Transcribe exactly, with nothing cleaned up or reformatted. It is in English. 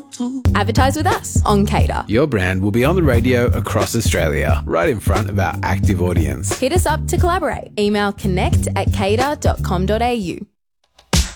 Advertise with us on Cater. Your brand will be on the radio across Australia, right in front of our active audience. Hit us up to collaborate. Email connect at cater dot com dot a u.